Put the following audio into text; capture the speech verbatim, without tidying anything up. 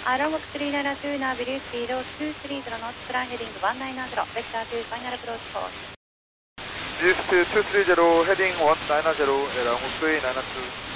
Uh, Longbook three nine two, now video speed two three zero knots, plan heading one nine zero, vector to final approach course. This two three zero heading one nine zero, Longbook three nine two.